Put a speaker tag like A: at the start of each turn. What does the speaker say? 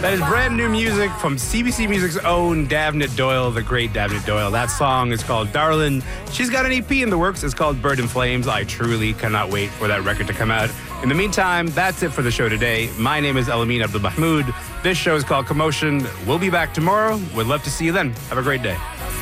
A: That is brand new music from CBC Music's own Davnit Doyle, the great Davnit Doyle. That song is called Darlin'. She's got an EP in the works. It's called Bird in Flames. I truly cannot wait for that record to come out. In the meantime, that's it for the show today. My name is Elamin Abdul Mahmoud. This show is called Commotion. We'll be back tomorrow. We'd love to see you then. Have a great day.